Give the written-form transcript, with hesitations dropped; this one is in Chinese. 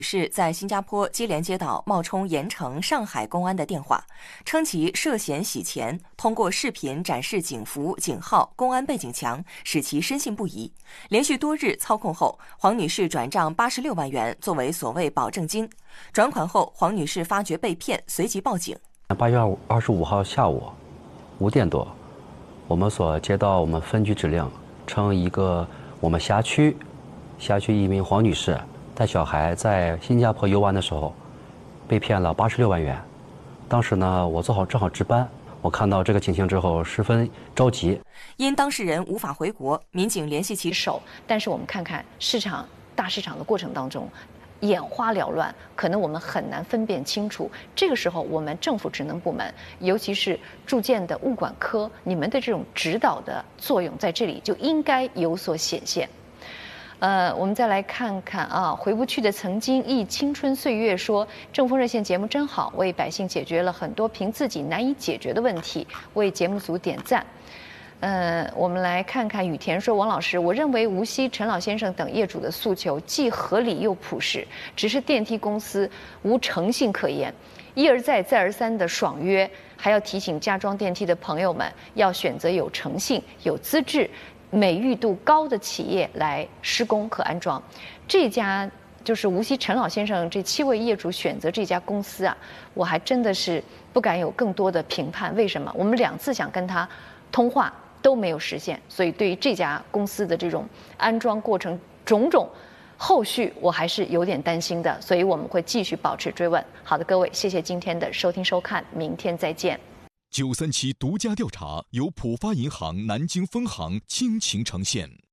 是在新加坡接连接到冒充盐城、上海公安的电话，称其涉嫌洗钱，通过视频展示警服、警号、公安背景墙，使其深信不疑。连续多日操控后，黄女士转账86万元作为所谓保证金。转款后，黄女士发觉被骗，随即报警。 8月25号下午5点多，我们所接到我们分局指令，称我们辖区一名黄女士带小孩在新加坡游玩的时候，被骗了86万元。当时呢，我正好值班，我看到这个情形之后，十分着急。 因当事人无法回国，民警联系其手， 但是我们看看大市场的过程当中，眼花缭乱，可能我们很难分辨清楚。这个时候，我们政府职能部门，尤其是住建的物管科，你们的这种指导的作用，在这里就应该有所显现。我们再来看看啊，回不去的曾经忆青春岁月说，正风热线节目真好，为百姓解决了很多凭自己难以解决的问题，为节目组点赞。我们来看看雨田说，王老师，我认为无锡陈老先生等业主的诉求既合理又朴实，只是电梯公司无诚信可言，一而再再而三的爽约，还要提醒加装电梯的朋友们要选择有诚信、有资质、美誉度高的企业来施工和安装。这家就是无锡陈老先生这7位业主选择这家公司啊，我还真的是不敢有更多的评判。为什么？我们2次想跟他通话都没有实现，所以对于这家公司的这种安装过程种种后续，我还是有点担心的，所以我们会继续保持追问。好的，各位，谢谢今天的收听收看，明天再见。 937独家调查由浦发银行南京分行倾情呈现。